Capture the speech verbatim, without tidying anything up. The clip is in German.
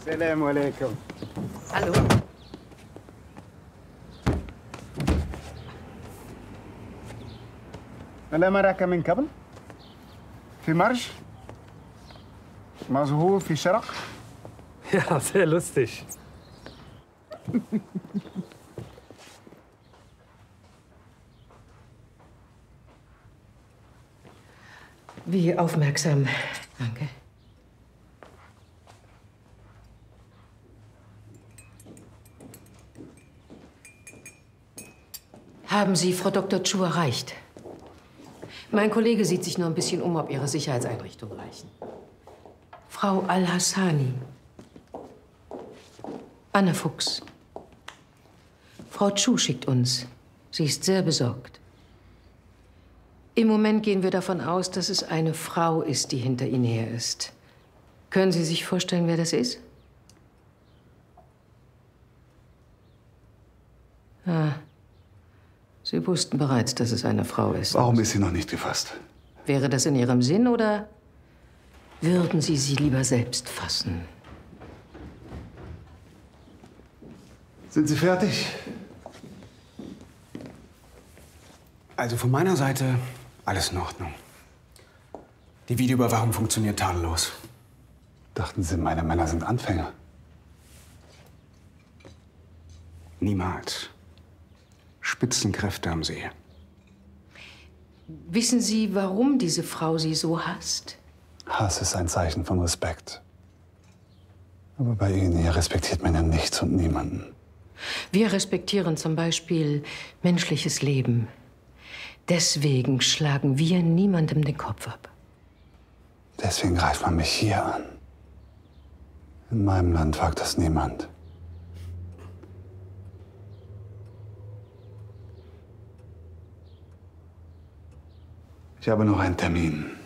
Salam alaikum. Hallo. ألم أراك من قبل؟ في مرج؟ مظهور في شرق؟ Ja, sehr lustig. Wie aufmerksam. Danke. Haben Sie Frau Doktor Chu erreicht? Mein Kollege sieht sich nur ein bisschen um, ob Ihre Sicherheitseinrichtungen reichen. Frau Al-Hassani. Anne Fuchs. Frau Chu schickt uns. Sie ist sehr besorgt. Im Moment gehen wir davon aus, dass es eine Frau ist, die hinter Ihnen her ist. Können Sie sich vorstellen, wer das ist? Ah. Sie wussten bereits, dass es eine Frau ist. Warum ist sie noch nicht gefasst? Wäre das in Ihrem Sinn oder würden Sie sie lieber selbst fassen? Sind Sie fertig? Also von meiner Seite alles in Ordnung. Die Videoüberwachung funktioniert tadellos. Dachten Sie, meine Männer sind Anfänger? Niemals. Spitzenkräfte am See. Wissen Sie, warum diese Frau Sie so hasst? Hass ist ein Zeichen von Respekt. Aber bei Ihnen hier respektiert man ja nichts und niemanden. Wir respektieren zum Beispiel menschliches Leben. Deswegen schlagen wir niemandem den Kopf ab. Deswegen greift man mich hier an. In meinem Land wagt das niemand. Ich habe noch einen Termin.